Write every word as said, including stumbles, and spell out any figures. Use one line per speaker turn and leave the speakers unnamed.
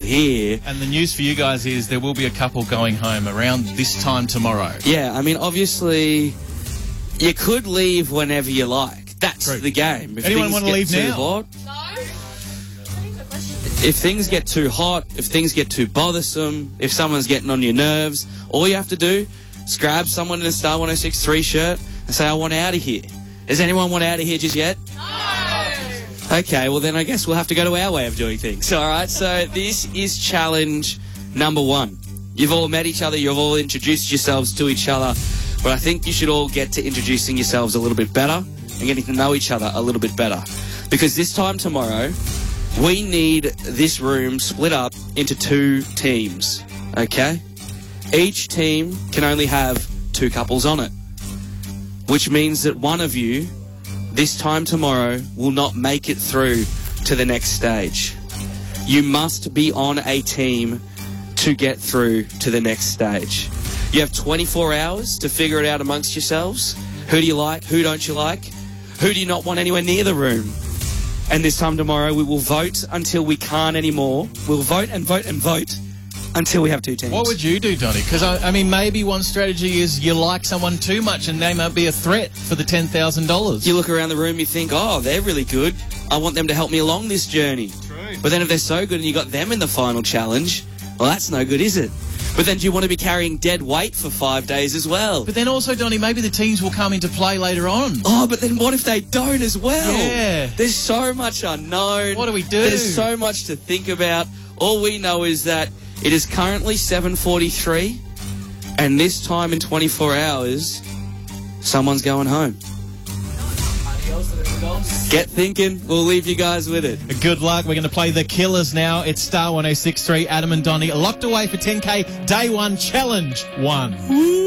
here.
And the news for you guys is there will be a couple going home around this time tomorrow.
Yeah, I mean, obviously, you could leave whenever you like. That's
True.
the game. If
Anyone
things
want to
get
leave
too
now?
hot,
No.
if things get too hot, if things get too bothersome, if someone's getting on your nerves, all you have to do is grab someone in a Star one oh six three shirt and say, I want out of here. Does anyone want out of here just yet?
No.
Okay, well then I guess we'll have to go to our way of doing things. All right, so this is challenge number one. You've all met each other, you've all introduced yourselves to each other, but I think you should all get to introducing yourselves a little bit better and getting to know each other a little bit better. Because this time tomorrow, we need this room split up into two teams, okay? Each team can only have two couples on it, which means that one of you, this time tomorrow, will not make it through to the next stage. You must be on a team to get through to the next stage. You have twenty-four hours to figure it out amongst yourselves. Who do you like? Who don't you like? Who do you not want anywhere near the room? And this time tomorrow, we will vote until we can't anymore. We'll vote and vote and vote until we have two teams.
What would you do, Donnie? Because, I, I mean, maybe one strategy is you like someone too much and they might be a threat for the ten thousand dollars.
You look around the room, you think, oh, they're really good. I want them to help me along this journey.
True.
But then if they're so good and you got them in the final challenge, well, that's no good, is it? But then do you want to be carrying dead weight for five days as well?
But then also, Donnie, maybe the teams will come into play later on.
Oh, but then what if they don't as well?
Yeah.
There's so much unknown.
What do we do?
There's so much to think about. All we know is that it is currently seven forty-three, and this time in twenty-four hours, someone's going home. Get thinking. We'll leave you guys with it.
Good luck. We're going to play The Killers now. It's Star one oh six three, Adam and Donnie, locked away for ten K, day one, challenge one.